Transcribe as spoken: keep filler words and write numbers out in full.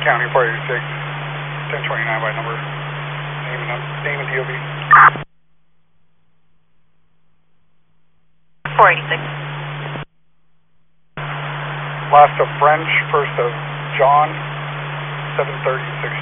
County four eighty-six, ten twenty-nine by number. Name and, name and D O B. four eighty-six. Last of French, first of John, seven thirty-six.